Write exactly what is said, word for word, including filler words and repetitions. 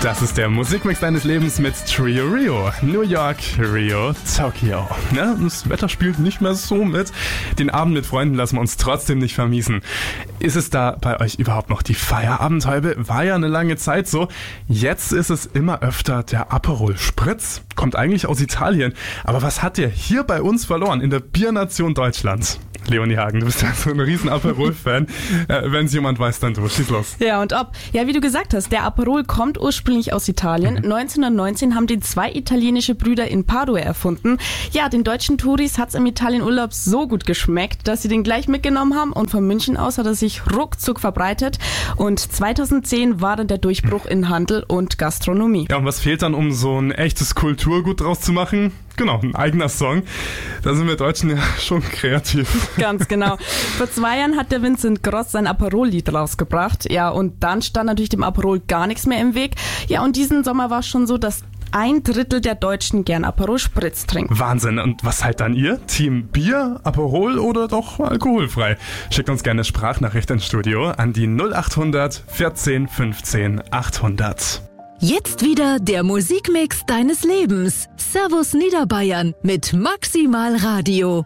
Das ist der Musikmix deines Lebens mit Trio Rio. New York, Rio, Tokio. Ja, das Wetter spielt nicht mehr so mit. Den Abend mit Freunden lassen wir uns trotzdem nicht vermiesen. Ist es da bei euch überhaupt noch die Feierabendhalbe? War ja eine lange Zeit so. Jetzt ist es immer öfter der Aperol Spritz. Kommt eigentlich aus Italien. Aber was hat der hier bei uns verloren in der Biernation Deutschland? Leonie Hagen, du bist ja so ein riesen Aperol-Fan. äh, Wenn es jemand weiß, dann du. Schieß los. Ja, und ob. Ja, wie du gesagt hast, der Aperol kommt ursprünglich aus Italien. Mhm. neunzehnhundertneunzehn haben den zwei italienische Brüder in Padua erfunden. Ja, den deutschen Touris hat's im Italienurlaub so gut geschmeckt, dass sie den gleich mitgenommen haben und von München aus hat er sich ruckzuck verbreitet. Und zweitausendzehn war dann der Durchbruch in Handel und Gastronomie. Ja, und was fehlt dann, um so ein echtes Kulturgut draus zu machen? Genau, ein eigener Song. Da sind wir Deutschen ja schon kreativ. Ganz genau. Vor zwei Jahren hat der Vincent Gross sein Aperol-Lied rausgebracht. Ja, und dann stand natürlich dem Aperol gar nichts mehr im Weg. Ja, und diesen Sommer war es schon so, dass ein Drittel der Deutschen gern Aperol Spritz trinken. Wahnsinn. Und was seid dann ihr? Team Bier, Aperol oder doch alkoholfrei? Schickt uns gerne eine Sprachnachricht ins Studio an die null acht hundert vierzehn fünfzehn achthundert. Jetzt wieder der Musikmix deines Lebens. Servus Niederbayern mit Maximal Radio.